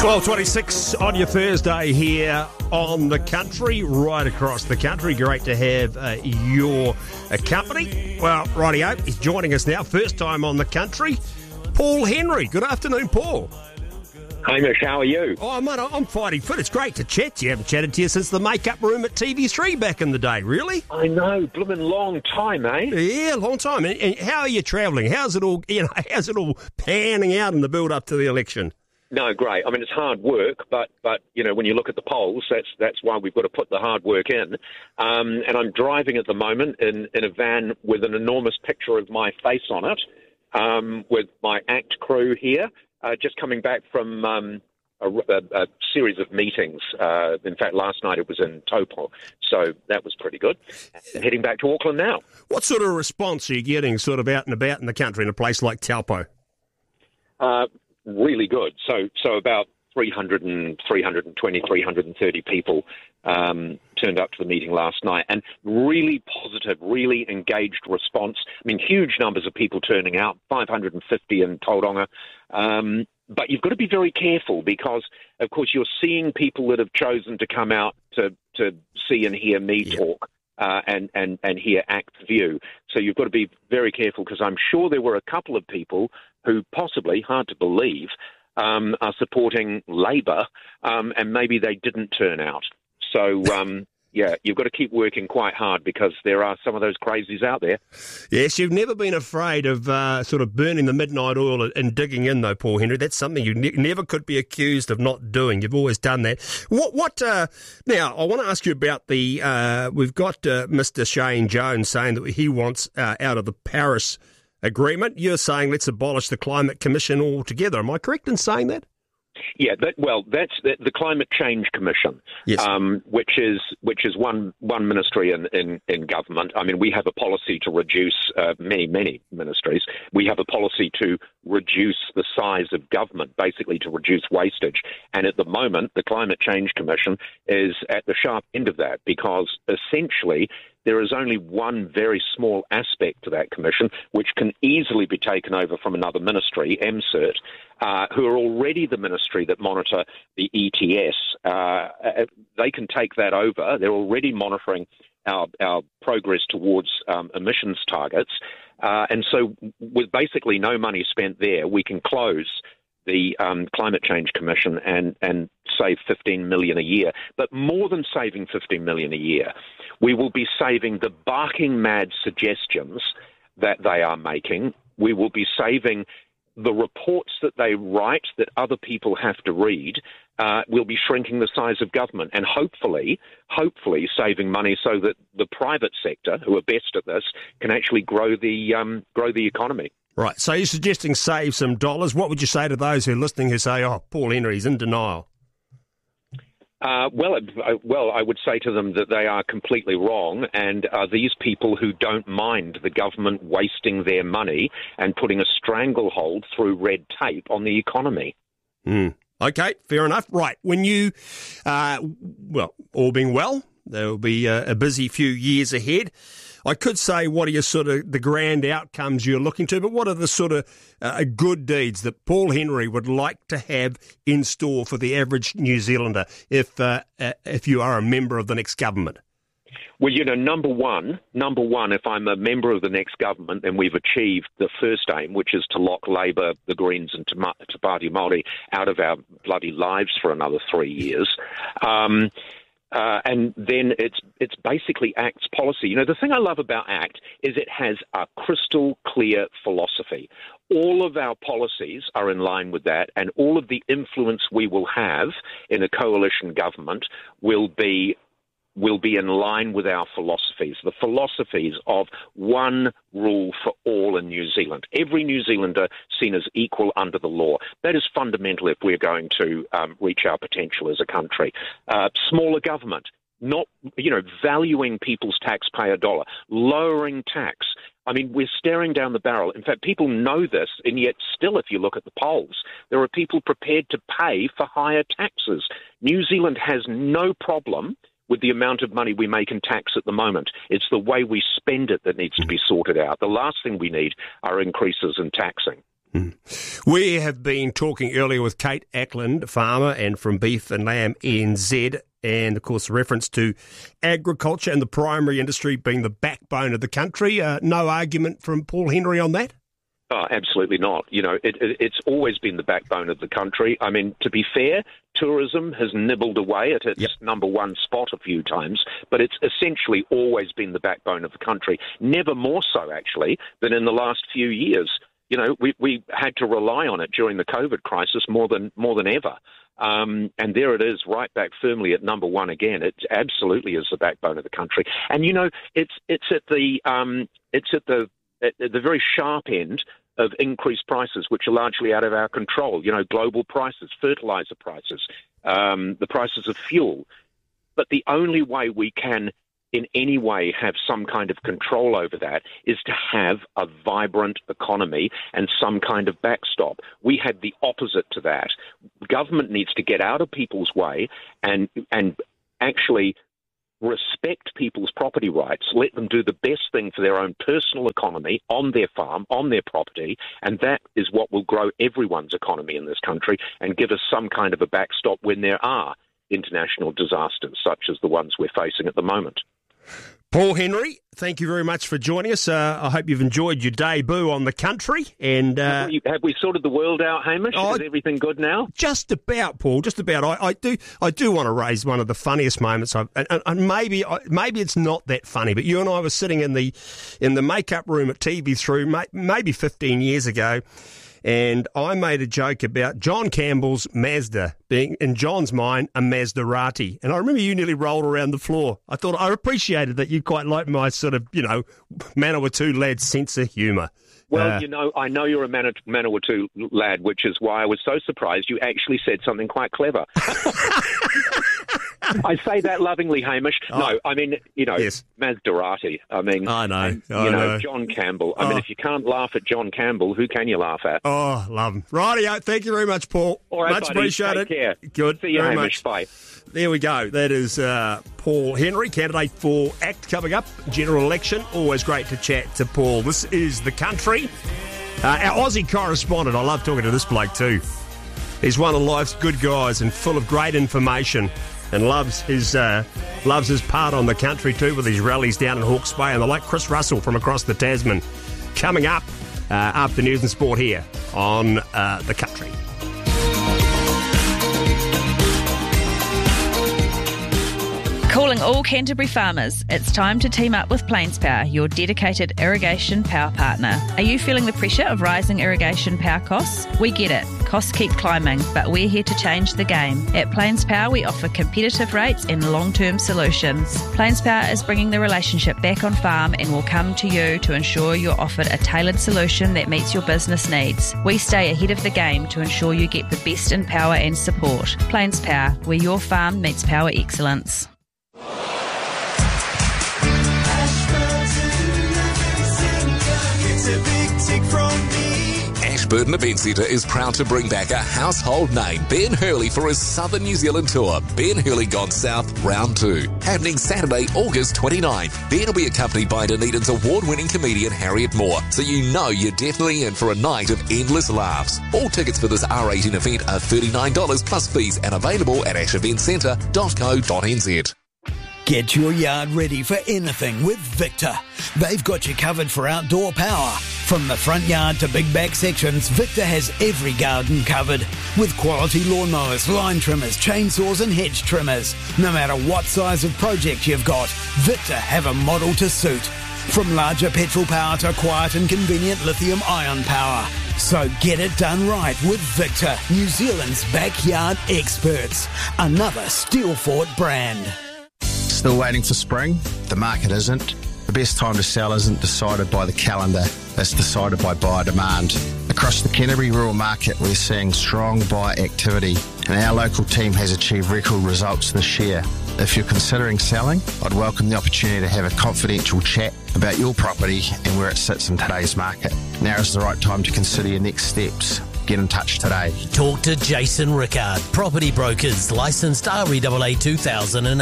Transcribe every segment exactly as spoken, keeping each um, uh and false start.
twelve twenty-six on your Thursday here on The Country, right across the country. Great to have uh, your uh, company. Well, rightio, he's joining us now. First time on The Country, Paul Henry. Good afternoon, Paul. Hamish, how are you? Oh, mate, I'm fighting fit. It's great to chat to you. I haven't chatted to you since the makeup room at T V three back in the day, really. I know, blooming long time, eh? Yeah, long time. And, and how are you travelling? How's it all, you know, how's it all panning out in the build-up to the election? No, great. I mean, it's hard work, but, but you know, when you look at the polls, that's that's why we've got to put the hard work in. Um, and I'm driving at the moment in, in a van with an enormous picture of my face on it, um, with my ACT crew here, uh, just coming back from um, a, a, a series of meetings. Uh, in fact, last night it was in Taupo, so that was pretty good. Heading back to Auckland now. What sort of response are you getting sort of out and about in the country in a place like Taupo? Uh Really good. So, so about three hundred and three hundred twenty, three hundred thirty people um, turned up to the meeting last night, and really positive, really engaged response. I mean, huge numbers of people turning out, five hundred fifty in Tauranga. Um, but you've got to be very careful because, of course, you're seeing people that have chosen to come out to, to see and hear me yeah. talk. Uh, and, and, and hear ACT's view. So you've got to be very careful because I'm sure there were a couple of people who possibly, hard to believe, um, are supporting Labour um, and maybe they didn't turn out. So, um, yeah, you've got to keep working quite hard because there are some of those crazies out there. Yes, you've never been afraid of uh, sort of burning the midnight oil and digging in, though, Paul Henry. That's something you ne- never could be accused of not doing. You've always done that. What? What? Uh, now, I want to ask you about the. Uh, we've got uh, Mister Shane Jones saying that he wants uh, out of the Paris Agreement. You're saying let's abolish the Climate Commission altogether. Am I correct in saying that? Yeah, that, well, that's the, the Climate Change Commission, yes. um, which is which is one one ministry in, in, in government. I mean, we have a policy to reduce uh, many many ministries. We have a policy to reduce the size of government, basically to reduce wastage. And at the moment, the Climate Change Commission is at the sharp end of that because essentially there is only one very small aspect to that commission, which can easily be taken over from another ministry, M CERT, uh, who are already the ministry that monitor the E T S. Uh, they can take that over. They're already monitoring our, our progress towards um, emissions targets. Uh, and so with basically no money spent there, we can close the um, Climate Change Commission and, and save fifteen million dollars a year. But more than saving fifteen million dollars a year, we will be saving the barking mad suggestions that they are making. We will be saving the reports that they write that other people have to read. Uh, we'll be shrinking the size of government and hopefully, hopefully saving money so that the private sector, who are best at this, can actually grow the um, grow the economy. Right, so you're suggesting save some dollars. What would you say to those who are listening who say, oh, Paul Henry's in denial? Uh, well, uh, well, I would say to them that they are completely wrong and are these people who don't mind the government wasting their money and putting a stranglehold through red tape on the economy. Mm. Okay, fair enough. Right, when you, uh, well, all being well, there will be a, a busy few years ahead. I could say what are your sort of the grand outcomes you're looking to, but what are the sort of uh, good deeds that Paul Henry would like to have in store for the average New Zealander if uh, uh, if you are a member of the next government? Well, you know, number one, number one, if I'm a member of the next government, then we've achieved the first aim, which is to lock Labour, the Greens and Te Pāti Māori out of our bloody lives for another three years. Um Uh, and then it's it's basically ACT's policy. You know, the thing I love about ACT is it has a crystal clear philosophy. All of our policies are in line with that, and all of the influence we will have in a coalition government will be will be in line with our philosophies, the philosophies of one rule for all in New Zealand. Every New Zealander seen as equal under the law. That is fundamental if we're going to um, reach our potential as a country. Uh, smaller government, not, you know, valuing people's taxpayer dollar, lowering tax. I mean, we're staring down the barrel. In fact, people know this, and yet still, if you look at the polls, there are people prepared to pay for higher taxes. New Zealand has no problem with the amount of money we make in tax at the moment. It's the way we spend it that needs to be sorted out. The last thing we need are increases in taxing. Mm. We have been talking earlier with Kate Ackland, farmer and from Beef and Lamb N Z, and of course reference to agriculture and the primary industry being the backbone of the country. Uh, no argument from Paul Henry on that? Oh, absolutely not. You know, it, it, it's always been the backbone of the country. I mean, to be fair, tourism has nibbled away at its yep. number one spot a few times, but it's essentially always been the backbone of the country. Never more so, actually, than in the last few years. You know, we, we had to rely on it during the COVID crisis more than more than ever. Um, and there it is, right back firmly at number one again. It absolutely is the backbone of the country. And, you know, it's it's at the um, it's at the at the very sharp end of increased prices, which are largely out of our control. You know, global prices, fertilizer prices, um, the prices of fuel. But the only way we can in any way have some kind of control over that is to have a vibrant economy and some kind of backstop. We had the opposite to that. Government needs to get out of people's way and and actually respect people's property rights, let them do the best thing for their own personal economy on their farm, on their property, and that is what will grow everyone's economy in this country and give us some kind of a backstop when there are international disasters such as the ones we're facing at the moment. Paul Henry, thank you very much for joining us. Uh, I hope you've enjoyed your debut on The Country. And uh, have, we, have we sorted the world out, Hamish? Oh, is everything good now? Just about, Paul. Just about. I, I do. I do want to raise one of the funniest moments. I've, and, and maybe, maybe it's not that funny. But you and I were sitting in the in the makeup room at T V three maybe fifteen years ago. And I made a joke about John Campbell's Mazda being, in John's mind, a Maserati. And I remember you nearly rolled around the floor. I thought I appreciated that you quite liked my sort of, you know, Manawatu lad sense of humour. Well, uh, you know, I know you're a Manawatu lad, which is why I was so surprised you actually said something quite clever. I say that lovingly, Hamish. Oh. No, I mean, you know, yes. Maserati. I mean, I know. And, I you know, know, John Campbell. I oh. mean, if you can't laugh at John Campbell, who can you laugh at? Oh, love him. Rightio. Thank you very much, Paul. All right, much buddy. appreciated. Take care. Good. See you, very Hamish. Much. Bye. There we go. That is uh, Paul Henry, candidate for ACT coming up, general election. Always great to chat to Paul. This is The Country. Uh, our Aussie correspondent, I love talking to this bloke too. He's one of life's good guys and full of great information and loves his uh, loves his part on The Country too with his rallies down in Hawke's Bay and the like. Chris Russell from across the Tasman coming up uh, after News and Sport here on uh, The Country. Calling all Canterbury farmers, it's time to team up with Plains Power, your dedicated irrigation power partner. Are you feeling the pressure of rising irrigation power costs? We get it. Costs keep climbing, but we're here to change the game. At Plains Power, we offer competitive rates and long-term solutions. Plains Power is bringing the relationship back on farm and will come to you to ensure you're offered a tailored solution that meets your business needs. We stay ahead of the game to ensure you get the best in power and support. Plains Power, where your farm meets power excellence. Ashburton Event Centre is proud to bring back a household name, Ben Hurley, for his Southern New Zealand tour, Ben Hurley Gone South Round two. Happening Saturday, August twenty-ninth. Ben will be accompanied by Dunedin's award-winning comedian Harriet Moore, so you know you're definitely in for a night of endless laughs. All tickets for this R eighteen event are thirty-nine dollars plus fees and available at ash event centre dot co dot n z. Get your yard ready for anything with Victor. They've got you covered for outdoor power. From the front yard to big back sections, Victor has every garden covered. With quality lawnmowers, line trimmers, chainsaws and hedge trimmers. No matter what size of project you've got, Victor have a model to suit. From larger petrol power to quiet and convenient lithium-ion power. So get it done right with Victor, New Zealand's backyard experts. Another Steelfort brand. Still waiting for spring? The market isn't. The best time to sell isn't decided by the calendar. It's decided by buyer demand. Across the Canterbury rural market, we're seeing strong buyer activity, and our local team has achieved record results this year. If you're considering selling, I'd welcome the opportunity to have a confidential chat about your property and where it sits in today's market. Now is the right time to consider your next steps. Get in touch today. Talk to Jason Rickard, Property Brokers, licensed R E A A two thousand eight.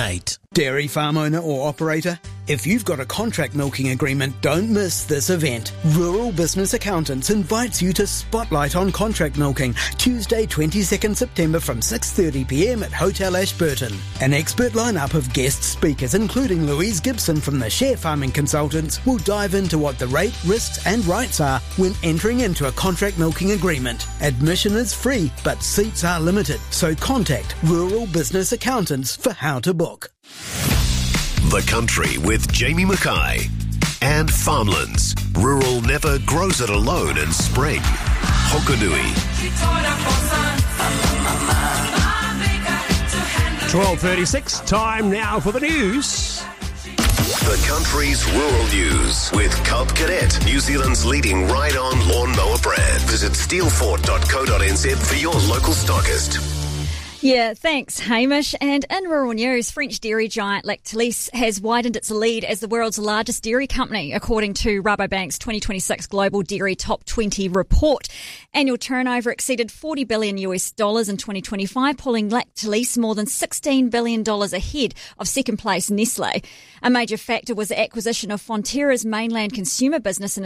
Dairy farm owner or operator, if you've got a contract milking agreement, don't miss this event. Rural Business Accountants invites you to Spotlight on Contract Milking, Tuesday twenty-second September from six thirty p m at Hotel Ashburton. An expert lineup of guest speakers, including Louise Gibson from the Share Farming Consultants, will dive into what the rate, risks and rights are when entering into a contract milking agreement. Admission is free, but seats are limited, so contact Rural Business Accountants for how to book. The Country with Jamie Mackay and Farmlands. Rural never grows it alone in spring. Hokonui. twelve thirty-six, time now for the news. The Country's Rural News with Cub Cadet, New Zealand's leading ride-on lawnmower brand. Visit steelfort dot co dot n z for your local stockist. Yeah, thanks, Hamish. And in rural news, French dairy giant Lactalis has widened its lead as the world's largest dairy company, according to Rabobank's twenty twenty-six Global Dairy Top twenty report. Annual turnover exceeded forty billion U S dollars in twenty twenty-five, pulling Lactalis more than sixteen billion dollars ahead of second place Nestle. A major factor was the acquisition of Fonterra's mainland consumer business in